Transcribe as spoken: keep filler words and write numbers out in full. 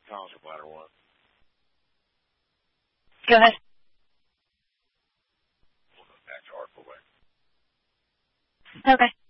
College bladder one. Go ahead. We'll go back to Arkaway. Okay.